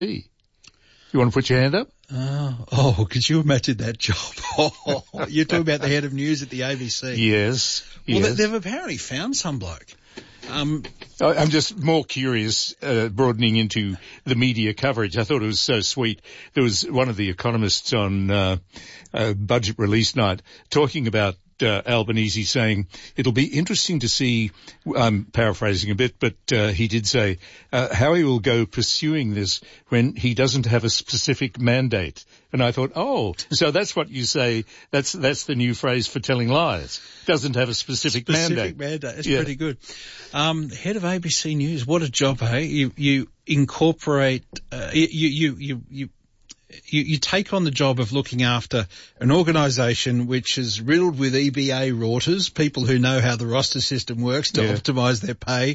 You want to put your hand up? Could you imagine that job? You're talking about the head of news at the ABC. Yes. Well, they've apparently found some bloke. I'm just more curious, broadening into the media coverage. I thought it was so sweet. There was one of the economists on budget release night talking about Albanese, saying it'll be interesting to see, I'm paraphrasing a bit, but he did say how he will go pursuing this when he doesn't have a specific mandate. And I thought, so that's what you say, that's the new phrase for telling lies. Doesn't have a specific mandate. That's pretty good. Head of ABC News, what a job, hey? You incorporate, you take on the job of looking after an organisation which is riddled with EBA rorters, people who know how the roster system works to optimise their pay,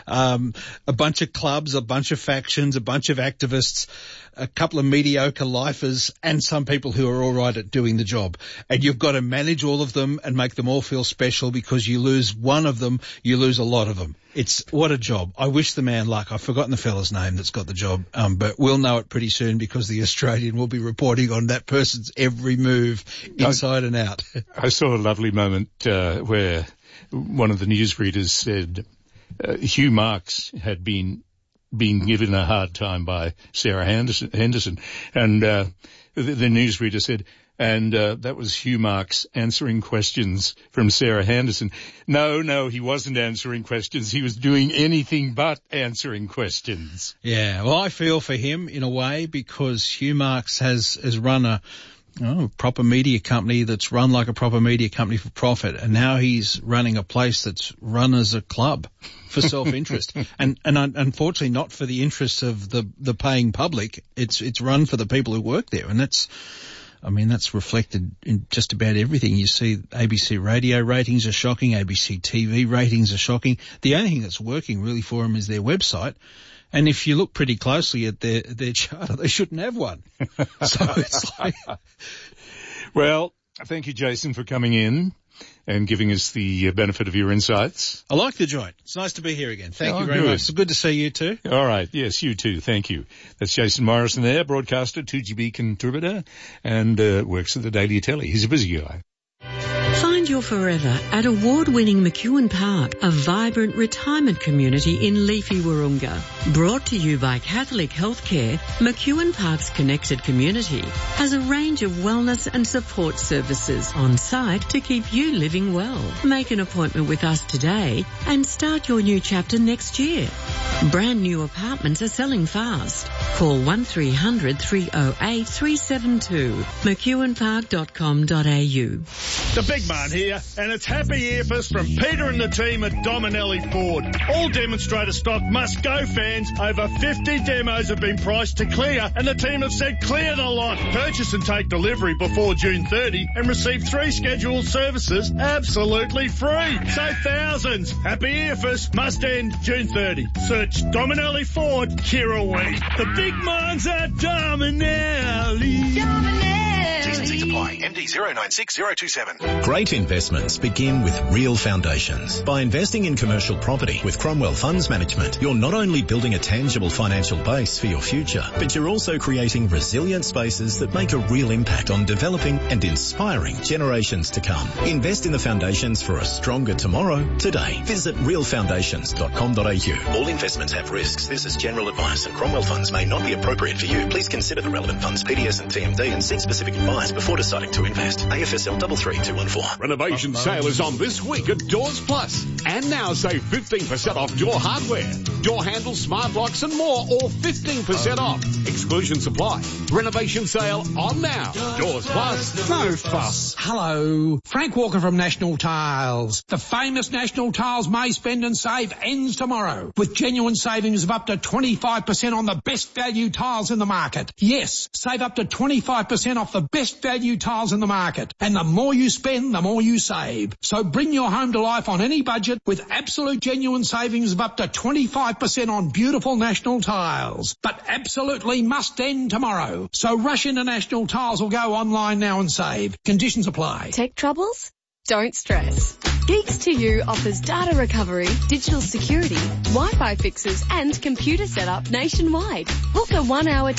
a bunch of clubs, a bunch of factions, a bunch of activists, a couple of mediocre lifers, and some people who are all right at doing the job. And you've got to manage all of them and make them all feel special, because you lose one of them, you lose a lot of them. What a job. I wish the man luck. I've forgotten the fella's name that's got the job, but we'll know it pretty soon, because the Australian will be reporting on that person's every move inside and out. I saw a lovely moment where one of the newsreaders said Hugh Marks had been given a hard time by Sarah Henderson. And the newsreader said, and that was Hugh Marks answering questions from Sarah Henderson. No, he wasn't answering questions. He was doing anything but answering questions. Yeah, well, I feel for him in a way, because Hugh Marks has run a proper media company that's run like a proper media company for profit, and now he's running a place that's run as a club for self-interest, and unfortunately not for the interests of the paying public. It's run for the people who work there, and that's reflected in just about everything. You see ABC radio ratings are shocking, ABC TV ratings are shocking. The only thing that's working really for them is their website. And if you look pretty closely at their charter, they shouldn't have one. So it's like... Well, thank you, Jason, for coming in and giving us the benefit of your insights. I like the joint. It's nice to be here again. Thank you very much. It's good to see you too. All right. Yes, you too. Thank you. That's Jason Morrison there, broadcaster, 2GB contributor, and works at the Daily Telly. He's a busy guy. Find your forever at award-winning McEwen Park, a vibrant retirement community in leafy Wahroonga. Brought to you by Catholic Healthcare, McEwen Park's connected community has a range of wellness and support services on site to keep you living well. Make an appointment with us today and start your new chapter next year. Brand new apartments are selling fast. Call 1300 308 372. McEwenpark.com.au. The big man here, and it's happy Earfest from Peter and the team at Dominelli Ford. All demonstrator stock must go, fans. Over 50 demos have been priced to clear, and the team have said clear the lot. Purchase and take delivery before June 30 and receive 3 scheduled services absolutely free. So thousands. Happy Earfest must end June 30. Search Dominelli Ford, Kirrawee. The big man's at Dominelli. T&Cs apply. MD 096027. Great investments begin with real foundations. By investing in commercial property with Cromwell Funds Management, you're not only building a tangible financial base for your future, but you're also creating resilient spaces that make a real impact on developing and inspiring generations to come. Invest in the foundations for a stronger tomorrow today. Visit realfoundations.com.au. All investments have risks. This is general advice, and Cromwell Funds may not be appropriate for you. Please consider the relevant funds, PDS and TMD, and seek specific advice before deciding to invest. AFSL 33214. Renovation sale is on this week at Doors Plus. And now save 15% off door hardware, door handles, smart locks and more, all 15% off. Exclusions apply. Renovation sale on now. Doors Plus. No fuss. Hello. Frank Walker from National Tiles. The famous National Tiles May Spend and Save ends tomorrow with genuine savings of up to 25% on the best value tiles in the market. Yes, save up to 25% off the best value tiles in the market. And the more you spend, the more you save. So bring your home to life on any budget with absolute genuine savings of up to 25% on beautiful National Tiles. But absolutely must end tomorrow. So rush into National Tiles or go online now and save. Conditions apply. Tech troubles? Don't stress. Geeks2U offers data recovery, digital security, Wi-Fi fixes and computer setup nationwide. Book a 1-hour